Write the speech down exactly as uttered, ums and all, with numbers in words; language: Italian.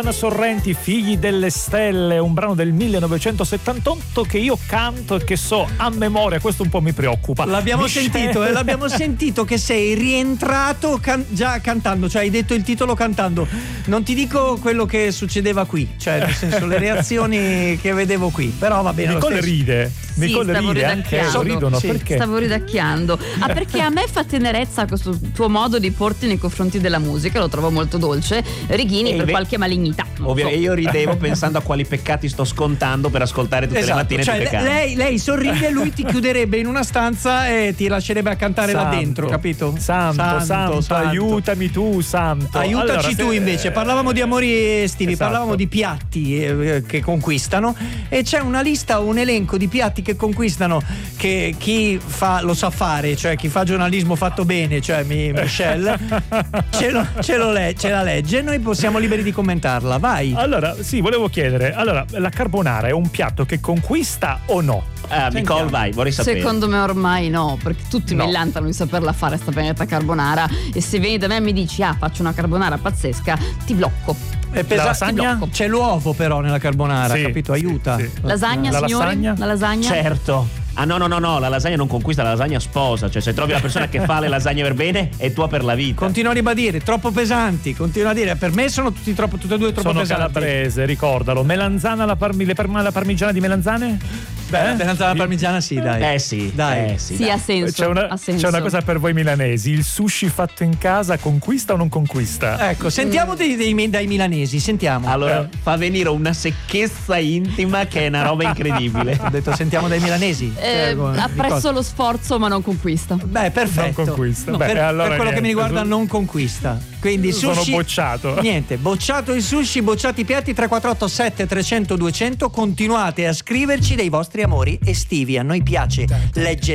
Sorrenti, Figli delle Stelle, un brano del millenovecentosettantotto che io canto e che so a memoria. Questo un po' mi preoccupa. L'abbiamo Michel... sentito, eh, l'abbiamo sentito che sei rientrato can- già cantando, cioè hai detto il titolo cantando. Non ti dico quello che succedeva qui, cioè nel senso le reazioni che vedevo qui, però va bene. Nicole ride, Sì, Nicole stavo ride anche, ridacchiando. ridono, Sì, perché? Stavo ridacchiando. Ah, perché a me fa tenerezza questo tuo modo di porti nei confronti della musica, lo trovo molto dolce. Righini E per inve- qualche malignità. non Ovvio, so. io ridevo pensando a quali peccati sto scontando per ascoltare tutte Esatto, le mattine cioè tutte canne. lei, lei sorride e lui ti chiuderebbe in una stanza e ti lascerebbe a cantare Santo, là dentro, capito? Santo, santo, santo. aiutami tu, santo. Aiutaci Allora, tu se- invece. Parlavamo di amori estivi, Esatto. parlavamo di piatti eh, che conquistano e c'è una lista, un elenco di piatti che conquistano che chi fa lo sa fare, cioè chi fa giornalismo fatto bene, cioè mi, Michelle ce, lo, ce, lo le, ce la legge e noi possiamo liberi di commentarla. Vai. Allora, sì, volevo chiedere, allora, la carbonara è un piatto che conquista o no? Ah, Nicole, vai, vorrei sapere. Secondo me ormai no, perché tutti No. millantano di saperla fare sta benedetta carbonara, e se vieni da me e mi dici ah faccio una carbonara pazzesca, ti blocco. È pesa- La lasagna? blocco. C'è l'uovo però nella carbonara, Sì, capito? sì, Aiuta. sì. Lasagna, La signori? lasagna? La lasagna? Certo. Ah no no no no, la lasagna non conquista, la lasagna sposa. Cioè se trovi la persona che fa le lasagne per bene è tua per la vita. Continua a ribadire, troppo pesanti, continua a dire, per me sono tutti troppo, tutte e due troppo Sono pesanti. calabrese, ricordalo. Melanzana, la, parmi- le parm- la parmigiana di melanzane? Beh, Eh? la parmigiana sì, dai. Eh sì, Dai. eh sì, Sì, dai. ha senso. C'è una, ha senso. c'è una cosa per voi milanesi: il sushi fatto in casa conquista o non conquista? Ecco, sentiamo dei, dei- dai milanesi, sentiamo. Allora fa venire una secchezza intima che è una roba incredibile. Ho detto sentiamo dai milanesi. Eh, Prego, apprezzo Nicole. lo sforzo ma non conquista. Beh, perfetto. Non conquista. No, Beh, per, allora per quello che mi niente, riguarda su- non conquista. Quindi Sono sushi bocciato. Niente, bocciato il sushi, bocciati i piatti. Tre quattro otto sette trecento duecento. Continuate a scriverci dei vostri amori estivi. A noi piace leggere